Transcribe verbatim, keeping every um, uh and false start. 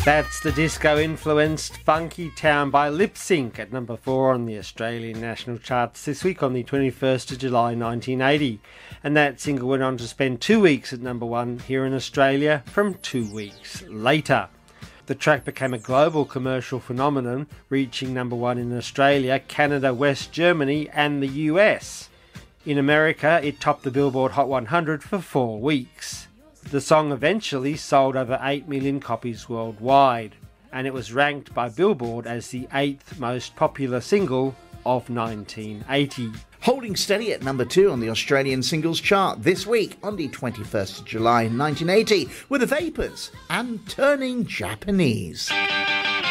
That's the disco-influenced Funky Town by Lip Sync at number four on the Australian national charts this week on the twenty-first of July nineteen eighty. And that single went on to spend two weeks at number one here in Australia from two weeks later. The track became a global commercial phenomenon, reaching number one in Australia, Canada, West Germany and the U S. In America, it topped the Billboard Hot one hundred for four weeks. The song eventually sold over eight million copies worldwide, and it was ranked by Billboard as the eighth most popular single of nineteen eighty. Holding steady at number two on the Australian singles chart this week on the twenty-first of July nineteen eighty were The Vapors and Turning Japanese.